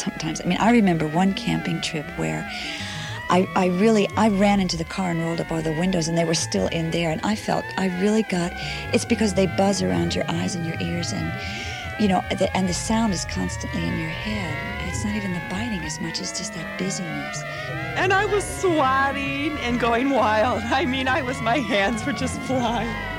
sometimes. I mean, I remember one camping trip where I ran into the car and rolled up all the windows, and they were still in there, and I felt I really got, it's because they buzz around your eyes and your ears, and, you know, and the sound is constantly in your head. It's not even the biting as much as just that busyness. And I was swatting and going wild. I mean, my hands were just flying.